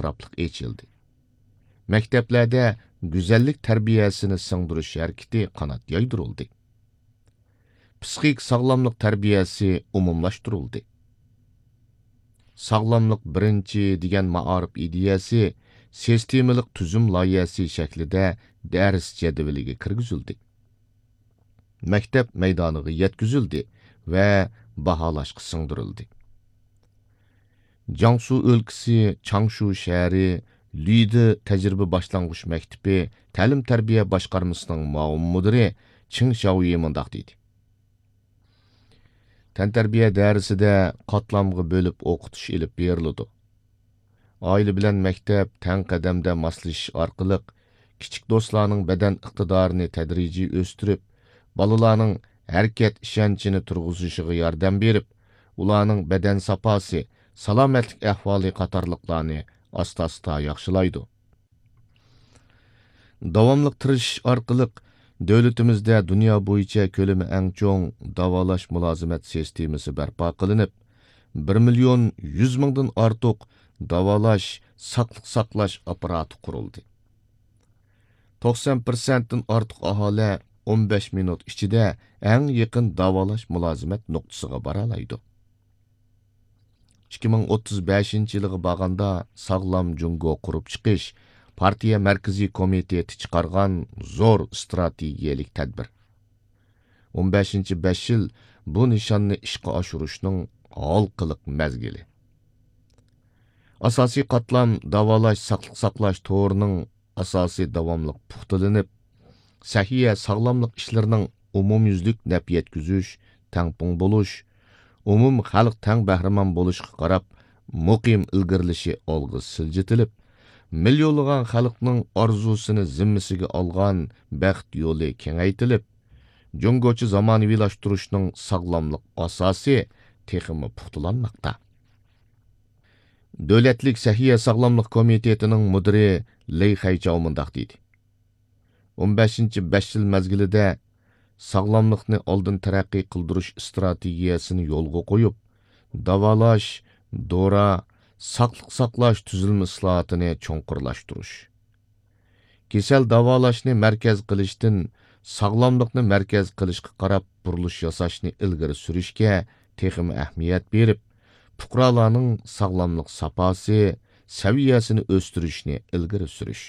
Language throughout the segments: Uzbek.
atraplık eçildi. Mekteplerde güzellik terbiyesini sığdırış hareketi kanat yaydırıldı. Psixik sağlamlık terbiyesi umumlaştırıldı. Sağlamlık birinci degan maarif ideyasi sistemalik tüzüm layihasi şeklide ders jadvaliga kirgizildi. Mektep meydaniga yetkizildi ve bahalashga singdirildi. Jiangsu o'lkasi Changshu shahri Lüydi tecrübe başlangıç mektebi ta'lim terbiye başkarmasının muavin müdiri Qing Xiaoyi mundaq deydi. Tantarbiya darsida qatlamga bölüp o'qitish ilib beriladi. Aile bilan maktab tang qadamda moslashish orqali kichik do'stlarning badan iqtidorini tadrijiy o'stirib, bolalarning harakat ishonchini turg'izishiga yordam berib, ularning badan saposi, salomatlik ahvoli qatorliqlarni asta-asta yaxshilaydi. Davomliq tirishish orqali davlatimizda dunyo bo'yicha ko'lami eng cho'ng davolash mulozimat sistemasi barpo qilinib, 1.100.000 dan ortiq davolash, saqliq saqlash apparati qurildi. 90% dan ortiq aholi 15 minut ichida eng yaqin davolash mulozimat nuqtasiga bora oladi. 2035-yilga borganda sog'lom Jungo qurib chiqish partiya markaziy komiteti chiqargan zo'r strategiyalik tadbir. 15-5 yil bu nishonni ishga oshirishning halqiliq mezgili. Asosiy qatlam davolash saqliq saqlash to'rining asosiy davomliq puxtalanib, sahiya sog'lomlik ishlarining umumyuzlik naf yetkazish, tangpung bo'lish, umum xalq tang bahramon bo'lishga qarab muqim ilgirilishi olg'i siljitilib, millionlagan xalqning orzusini zimmasiga olgan baxt yo'li kengaytilib, Jungochi zamonaviylashtırishning sog'lomlik asosi texmi puxtalanmoqda. Davlatlik sahiya sog'lomlik komitetining mudiri Lei Haichao mundaq deydi. 15-5 yil mezgilida sog'lomlikni oldin taraqqiy qildirish strategiyasini yo'lga qo'yib, davolash, dora, saqliq saqlash tuzilma islohotini cho'nqurlashtirish. Kesal davolashni markaz qilishdan sog'lomlikni markaz qilishga qarab burilish yasashni ilgari surishga texmi ahamiyat berib, fuqarolarning sog'lomlik saposi, saviyasini o'stirishni ilgari surish.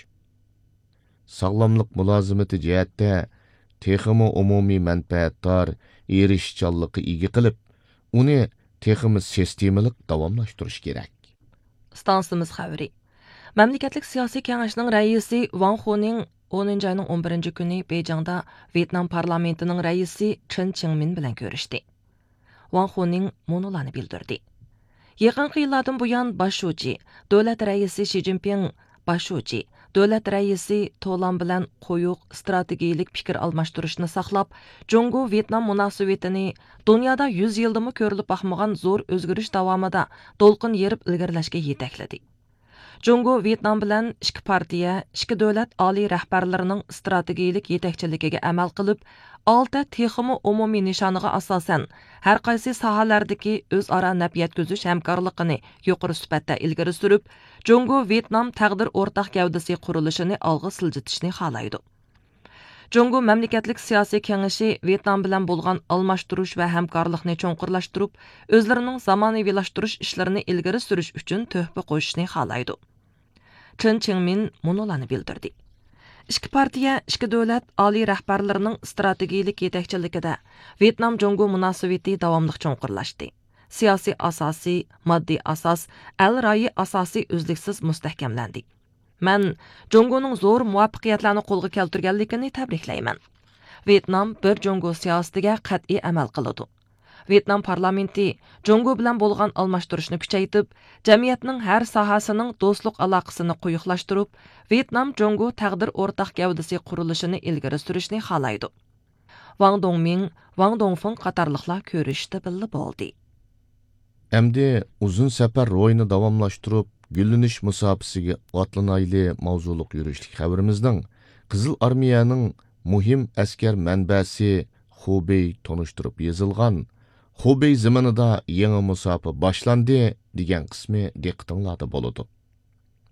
Sog'lomlik mulozimati jihatda texmi umumiy manfaatdor erishchanlikqa ega qilib, uni texmi sistemalik davomlashtirish kerak. Stansimiz xabari. Mamlakatlik siyosiy kengashining raisi Wang Huning 10 ayning 11 kuni Beijingda Vyetnam parlamentining raisi Chen Qingmin bilan ko'rishdi. Wang Huning monolarni bildirdi. Yaqinqi yillardan buyon Bashuji, davlat raisi Xi Jinping Bashuji, davlat raisi To'lan bilan qo'yuq strategiyalik fikr almashtirishni saqlab, Jungo-Vyetnam munosabatini dunyoda 100 yildimi ko'rilib baxmagan zo'r o'zgarish davomida to'lqin yerib ilgarilashga yetakladi. Jungo-Vyetnam bilan ikki partiya, ikki davlat oliy rahbarlarining strategiyalik yetakchiligiga amal qilib, 6 texmi umumiy nishoniga asosan har qaysi sohalardagi o'zaro naf yetkazish hamkorligini yuqori sifatda ilgari surib, Jungo-Vyetnam taqdir o'rtaq gavdasi qurilishini olg'a siljitishni xohlaydi. Jungo mamlakatlik siyosiy kengashi Vyetnam bilan bo'lgan almashtirish va hamkorlikni cho'nqurlashtirib, o'zlarining zamonaviylashtirish ishlarini ilgari surish uchun to'hfa qo'shishni xohlaydi. Chen Qingmin monolarni bildirdi. Ikki partiya, ikki davlat oliy rahbarlarining strategiyalik yetakchiligida Vyetnam-Jungo munosabati davomli cho'nqurlashdi. Siyosiy asosi, moddiy asos, al-rayi asosi uzluksiz mustahkamlandi. Men Jungoning zo'r muvaffaqiyatlarni qo'lga keltirganligini tabriklayman. Vyetnam bir Jungo siyosatiga qat'iy amal qiladi. Vyetnam parlamenti Jungo bilan bo'lgan almashtirishni kuchaytirib, jamiyatning har sohasining do'stlik aloqasini quyuqlashtirib, Vyetnam-Jungo taqdir o'rtaq gavdasi qurilishini ilgari surishni xohlaydi. Wang Dongming, Wang Dongfeng qatorliqlar ko'rishdi billi bo'ldi. Endi uzun safar ro'yini davomlashtirib, gullanish musofasiga otlanayli mavzuliq yurishlik xabarimizning Qizil armiyaning muhim askar manbasi Hubei tonishtirib yozilgan Hubei zamanida yangi musofa boshlandi degan qismi diqqatinglarda bo'ladi.